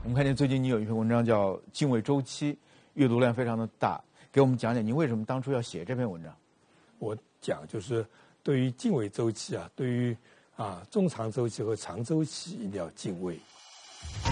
我们看见最近你有一篇文章叫《敬畏周期》，阅读量非常的大，给我们讲讲您为什么当初要写这篇文章？ 我讲就是对于敬畏周期啊，对于中长周期和长周期一定要敬畏。